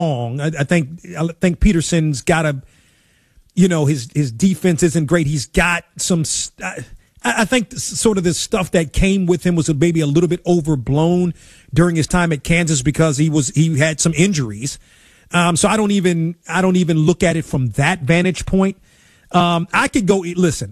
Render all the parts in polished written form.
I think Peterson's got a, his defense isn't great. He's got some. I think sort of the stuff that came with him was maybe a little bit overblown during his time at Kansas because he had some injuries. So I don't even look at it from that vantage point. I can go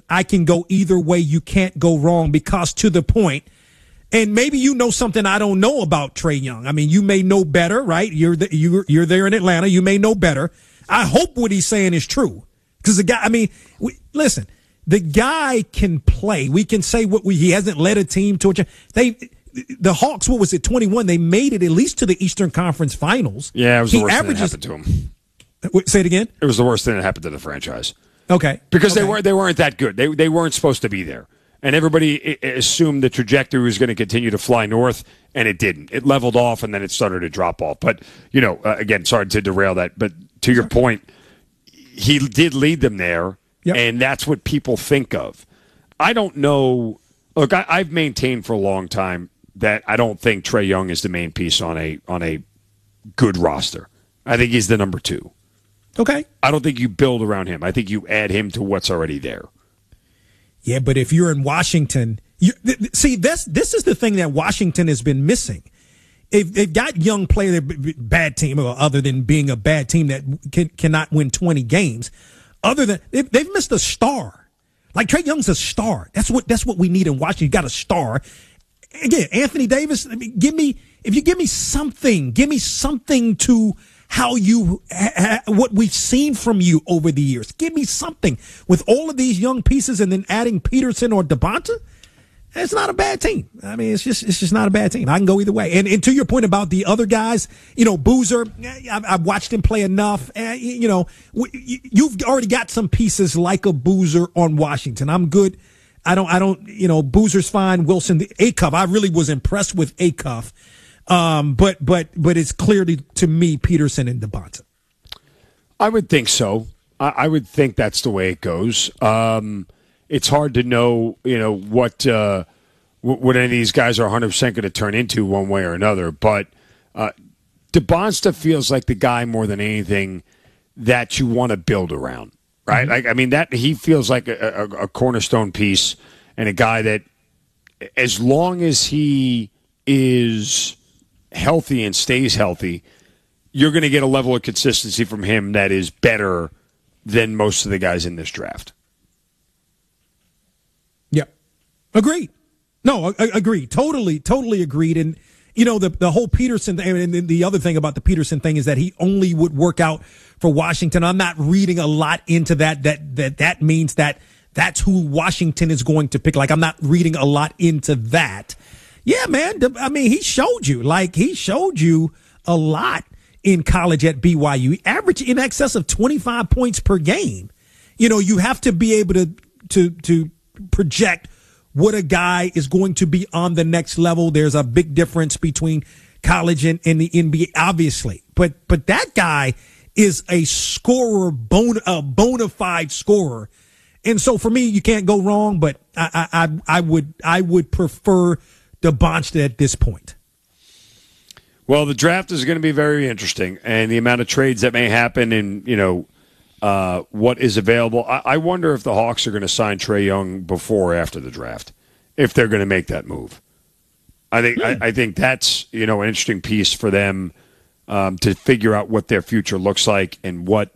either way. You can't go wrong because to the point, and maybe you know something I don't know about Trae Young. I mean, you may know better, right? You're there in Atlanta. You may know better. I hope what he's saying is true because the guy. I mean, listen, the guy can play. We can say he hasn't led a team to the Hawks. What was it? 21. They made it at least to the Eastern Conference Finals. Yeah, it was the worst thing that happened to him. Say it again. It was the worst thing that happened to the franchise. Okay, because they weren't that good. They weren't supposed to be there. And everybody assumed the trajectory was going to continue to fly north, and it didn't. It leveled off, and then it started to drop off. But, again, sorry to derail that, but to your point, he did lead them there, and that's what people think of. I don't know. Look, I've maintained for a long time that I don't think Trae Young is the main piece on a good roster. I think he's the number 2. Okay. I don't think you build around him. I think you add him to what's already there. Yeah, but if you're in Washington, this is the thing that Washington has been missing. They've got young players, bad team, other than being a bad team that cannot win 20 games. Other than they've missed a star. Like Trae Young's a star. That's what we need in Washington. You got a star. Again, Anthony Davis. Give me something to how what we've seen from you over the years. Give me something with all of these young pieces, and then adding Peterson or Devonta. It's not a bad team. I mean, it's just not a bad team. I can go either way. And to your point about the other guys, Boozer, I've watched him play enough. You've already got some pieces like a Boozer on Washington. I'm good. I don't. Boozer's fine. Wilson, Acuff. I really was impressed with Acuff. But it's clearly to me Peterson and Devonta. I would think so. I would think that's the way it goes. It's hard to know, what any of these guys are 100% going to turn into one way or another. But Devonta feels like the guy more than anything that you want to build around, right? Mm-hmm. That he feels like a cornerstone piece and a guy that, as long as he is healthy and stays healthy, you're going to get a level of consistency from him that is better than most of the guys in this draft. Yeah. Agreed. No, agreed. Totally agreed. And, the whole Peterson thing, and the other thing about the Peterson thing is that he only would work out for Washington. I'm not reading a lot into that means that that's who Washington is going to pick. Like, I'm not reading a lot into that. Yeah, man. He showed you a lot in college at BYU. He averaged in excess of 25 points per game. You have to be able to project what a guy is going to be on the next level. There's a big difference between college and the NBA, obviously. But that guy is a scorer, a bona fide scorer. And so for me, you can't go wrong, but I would prefer Devonta at this point. Well, the draft is going to be very interesting, and the amount of trades that may happen and, what is available. I wonder if the Hawks are going to sign Trae Young before or after the draft, if they're going to make that move. I think that's, an interesting piece for them to figure out what their future looks like and what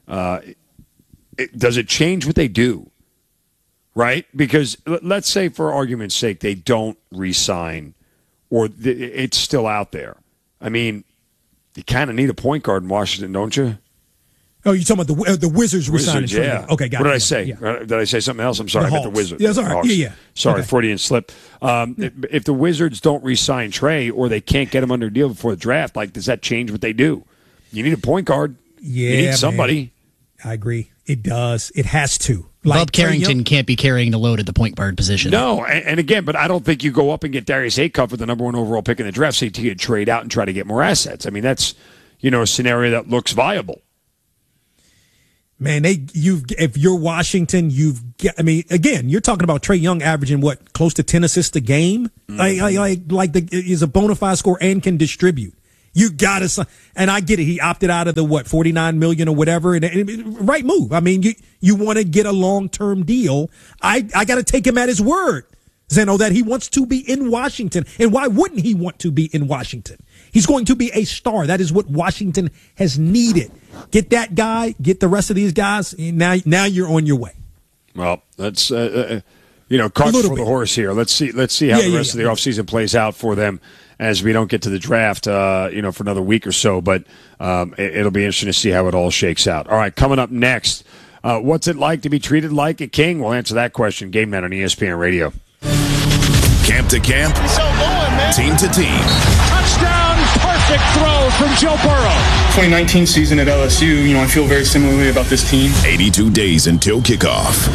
does it change what they do, right? Because let's say, for argument's sake, they don't re-sign or it's still out there. You kind of need a point guard in Washington, don't you? Oh, you're talking about the Wizards resigning? Yeah. Okay, got it. What did I say? Yeah. Did I say something else? I'm sorry. I meant the Wizards. Yeah, sorry. Yeah. Sorry, okay. Freudian slip. If the Wizards don't re-sign Trae or they can't get him under a deal before the draft, does that change what they do? You need a point guard. Yeah, you need somebody. Man. I agree. It does. It has to. Bob Carrington can't be carrying the load at the point guard position. No, and again, but I don't think you go up and get Darius Acuff with the number 1 overall pick in the draft so you trade out and try to get more assets. That's, a scenario that looks viable. Man, if you're Washington, again, you're talking about Trae Young averaging close to 10 assists a game? Mm-hmm. Is a bona fide scorer and can distribute. You got to, and I get it. He opted out of the $49 million or whatever, and right move. I mean, you want to get a long-term deal. I got to take him at his word, Zeno, that he wants to be in Washington. And why wouldn't he want to be in Washington? He's going to be a star. That is what Washington has needed. Get that guy, get the rest of these guys, and now you're on your way. Well, that's cart before the horse here. Let's see how the rest of the offseason plays out for them as we don't get to the draft, for another week or so. But it'll be interesting to see how it all shakes out. All right, coming up next, what's it like to be treated like a king? We'll answer that question. Game Night on ESPN Radio. Camp to camp, team to team. Touchdown, perfect throw from Joe Burrow. 2019 season at LSU, I feel very similarly about this team. 82 days until kickoff.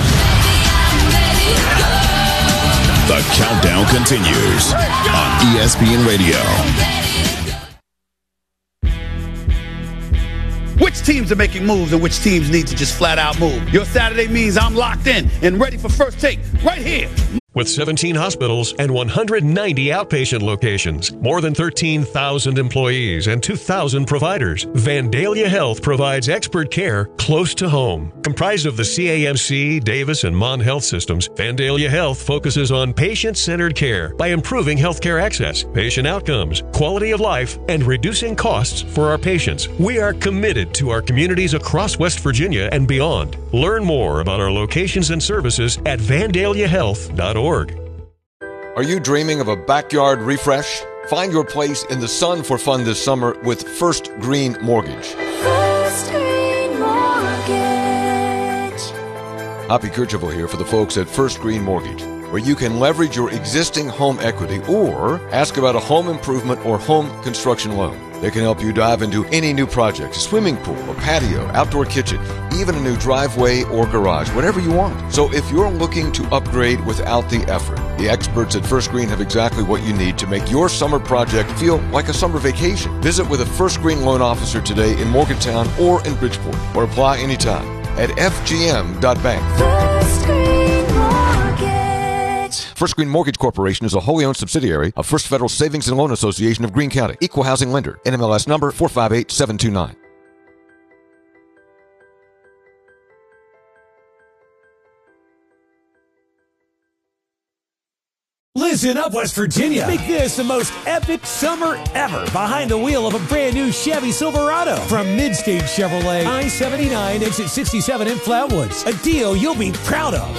The countdown continues on ESPN Radio. Which teams are making moves and which teams need to just flat out move? Your Saturday means I'm locked in and ready for First Take right here. With 17 hospitals and 190 outpatient locations, more than 13,000 employees, and 2,000 providers, Vandalia Health provides expert care close to home. Comprised of the CAMC, Davis, and Mon Health systems, Vandalia Health focuses on patient-centered care by improving healthcare access, patient outcomes, quality of life, and reducing costs for our patients. We are committed to our communities across West Virginia and beyond. Learn more about our locations and services at vandaliahealth.org. Are you dreaming of a backyard refresh? Find your place in the sun for fun this summer with First Green Mortgage. First Green Mortgage. Hoppy Kercheval here for the folks at First Green Mortgage, where you can leverage your existing home equity or ask about a home improvement or home construction loan. They can help you dive into any new project, a swimming pool, a patio, outdoor kitchen, even a new driveway or garage, whatever you want. So if you're looking to upgrade without the effort, the experts at First Green have exactly what you need to make your summer project feel like a summer vacation. Visit with a First Green loan officer today in Morgantown or in Bridgeport, or apply anytime at fgm.bank. First Green Mortgage. First Green Mortgage Corporation is a wholly owned subsidiary of First Federal Savings and Loan Association of Greene County. Equal housing lender. NMLS number 458729. Listen up, West Virginia. Make this the most epic summer ever behind the wheel of a brand new Chevy Silverado from Midstage Chevrolet, I-79, exit 67 in Flatwoods. A deal you'll be proud of.